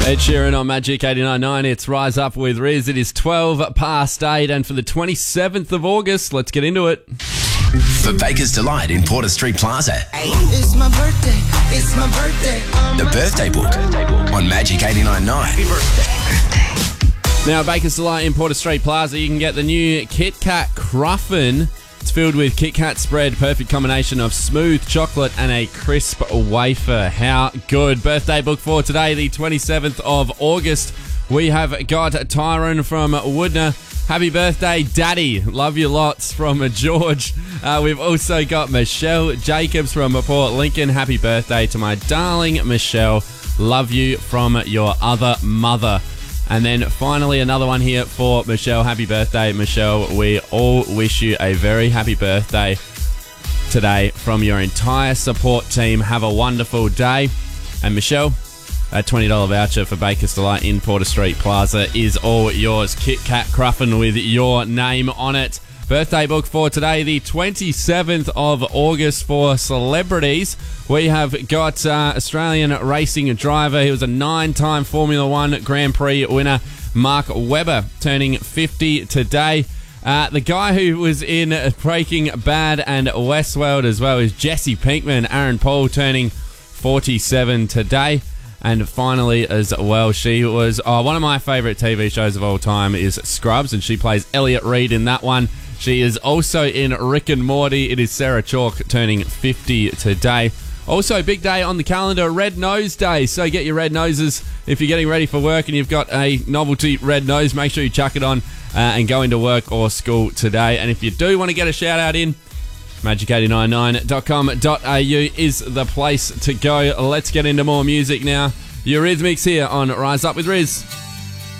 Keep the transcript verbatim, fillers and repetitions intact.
Ed Sheeran on Magic eighty-nine point nine. It's Rise Up with Riz. It is twelve past eight, and for the twenty-seventh of August, let's get into it. For Baker's Delight in Porter Street Plaza. It's my birthday, it's my birthday. The Birthday Book on Magic eighty-nine point nine. Happy birthday. Now, Baker's Delight in Porter Street Plaza, you can get the new Kit Kat Cruffin. It's filled with Kit Kat spread, perfect combination of smooth chocolate and a crisp wafer. How good. Birthday book for today, the twenty-seventh of August. We have got Tyrone from Woodner. Happy birthday, Daddy. Love you lots from George. Uh, we've also got Michelle Jacobs from Port Lincoln. Happy birthday to my darling Michelle. Love you from your other mother. And then finally, another one here for Michelle. Happy birthday, Michelle. We all wish you a very happy birthday today from your entire support team. Have a wonderful day. And Michelle, that twenty dollars voucher for Baker's Delight in Porter Street Plaza is all yours. Kit Kat Cruffin with your name on it. Birthday book for today, the twenty-seventh of August, for celebrities. We have got uh, Australian racing driver. He was a nine-time Formula One Grand Prix winner, Mark Webber, turning fifty today. Uh, the guy who was in Breaking Bad and Westworld as well is Jesse Pinkman. Aaron Paul turning forty-seven today. And finally, as well, she was oh, one of my favourite T V shows of all time is Scrubs, and she plays Elliot Reed in that one. She is also in Rick and Morty. It is Sarah Chalk turning fifty today. Also, big day on the calendar, Red Nose Day. So get your red noses. If you're getting ready for work and you've got a novelty red nose, make sure you chuck it on uh, and go into work or school today. And if you do want to get a shout out in, magic eight nine nine dot com dot a u is the place to go. Let's get into more music now. Eurythmics here on Rise Up with Riz.